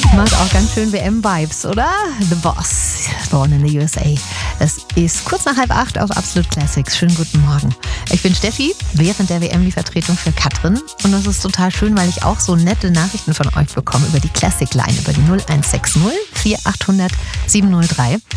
Macht auch ganz schön WM-Vibes, oder? The Boss, Born in the USA. Es ist kurz nach 7:30 auf Absolut Classics. Schönen guten Morgen. Ich bin Steffi, während der WM die Vertretung für Katrin. Und das ist total schön, weil ich auch so nette Nachrichten von euch bekomme über die Classic Line, über die 0160 4800 703.